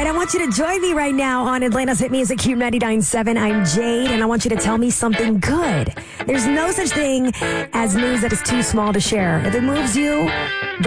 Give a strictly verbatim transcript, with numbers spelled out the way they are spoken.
right, I want you to join me right now on Atlanta's Hit Music Cube ninety-nine point seven. I'm Jade, and I want you to tell me something good. There's no such thing as news that is too small to share. If it moves you,